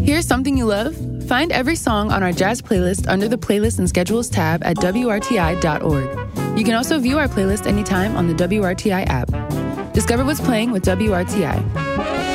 Here's something you love? Find every song on our jazz playlist under the Playlists and Schedules tab at WRTI.org. You can also view our playlist anytime on the WRTI app. Discover what's playing with WRTI.